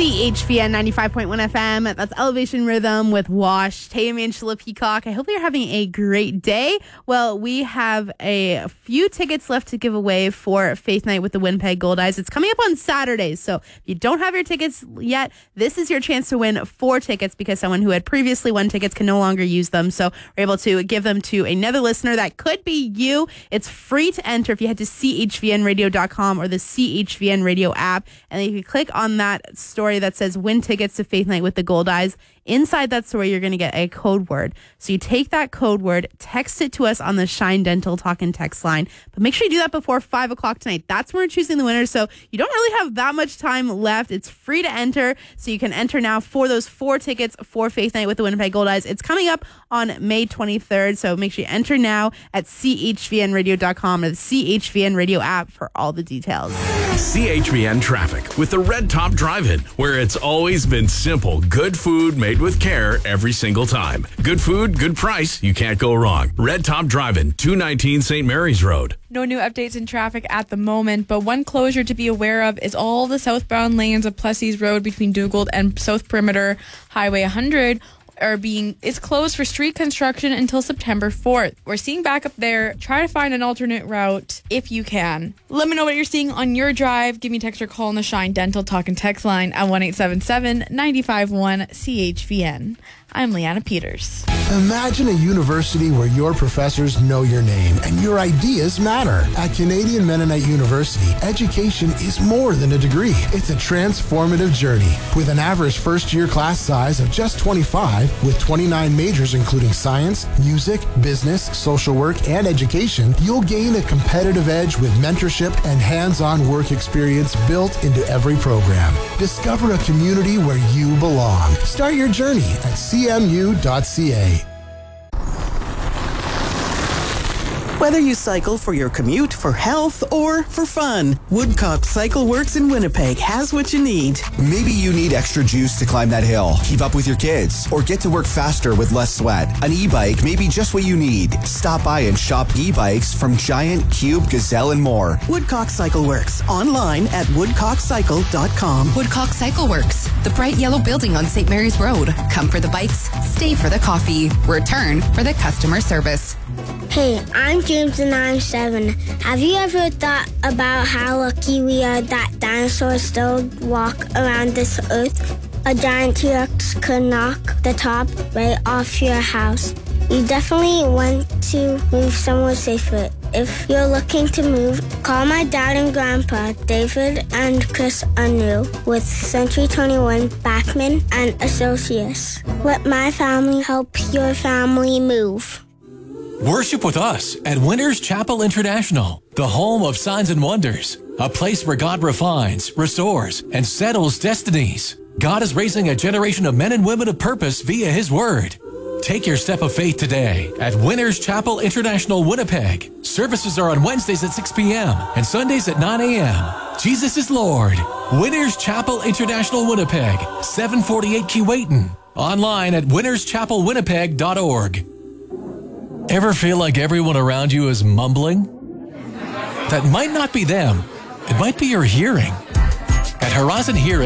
CHVN 95.1 FM. That's Elevation Rhythm with Washed. Hey, I'm Angela Peacock. I hope you're having a great day. Well, we have a few tickets left to give away for Faith Night with the Winnipeg Goldeyes. It's coming up on Saturday, so if you don't have your tickets yet, this is your chance to win 4 tickets because someone who had previously won tickets can no longer use them. So we're able to give them to another listener. That could be you. It's free to enter if you head to chvnradio.com or the CHVN Radio app, and then you can click on that story that says win tickets to Faith Night with the Goldeyes. Inside that story, you're going to get a code word. So you take that code word, text it to us on the Shine Dental Talk and Text line. But make sure you do that before 5 o'clock tonight. That's when we're choosing the winner. So you don't really have that much time left. It's free to enter. So you can enter now for those 4 tickets for Faith Night with the Winnipeg Goldeyes. It's coming up on May 23rd. So make sure you enter now at chvnradio.com or the CHVN Radio app for all the details. CHVN Traffic with the Red Top Drive-In, where it's always been simple. Good food made with care every single time. Good food, good price. You can't go wrong. Red Top Drive-In, 219 St. Mary's Road. No new updates in traffic at the moment, but one closure to be aware of is all the southbound lanes of Plessis Road between Dugald and South Perimeter Highway 100 is closed for street construction until September 4th. We're seeing backup there. Try to find an alternate route if you can. Let me know what you're seeing on your drive. Give me a text or call on the Shine Dental Talk and Text line at 1-877-951-CHVN. I'm Leanna Peters. Imagine a university where your professors know your name and your ideas matter. At Canadian Mennonite University, education is more than a degree. It's a transformative journey. With an average first-year class size of just 25, with 29 majors including science, music, business, social work, and education, you'll gain a competitive edge with mentorship and hands-on work experience built into every program. Discover a community where you belong. Start your journey at cmu.ca. Whether you cycle for your commute, for health, or for fun, Woodcock Cycle Works in Winnipeg has what you need. Maybe you need extra juice to climb that hill, keep up with your kids, or get to work faster with less sweat. An e-bike may be just what you need. Stop by and shop e-bikes from Giant, Cube, Gazelle, and more. Woodcock Cycle Works, online at woodcockcycle.com. Woodcock Cycle Works, the bright yellow building on St. Mary's Road. Come for the bikes, stay for the coffee, return for the customer service. Hey, I'm James and I'm 7. Have you ever thought about how lucky we are that dinosaurs still walk around this earth? A giant T-Rex could knock the top right off your house. You definitely want to move somewhere safer. If you're looking to move, call my dad and grandpa, David and Chris Unruh, with Century 21 Bachman and Associates. Let my family help your family move. Worship with us at Winners Chapel International, the home of signs and wonders, a place where God refines, restores, and settles destinies. God is raising a generation of men and women of purpose via His Word. Take your step of faith today at Winners Chapel International, Winnipeg. Services are on Wednesdays at 6 p.m. and Sundays at 9 a.m. Jesus is Lord. Winners Chapel International, Winnipeg, 748 Keewatin. Online at winnerschapelwinnipeg.org. Ever feel like everyone around you is mumbling? That might not be them. It might be your hearing. At Horizon Hearing,